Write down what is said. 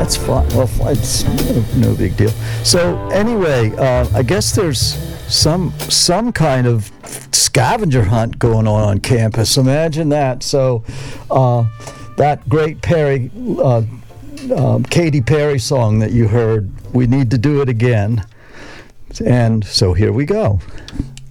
That's fine. Well, it's no big deal. So anyway, I guess there's some kind of scavenger hunt going on campus. Imagine that. So that great Katy Perry song that you heard, we need to do it again. And so here we go.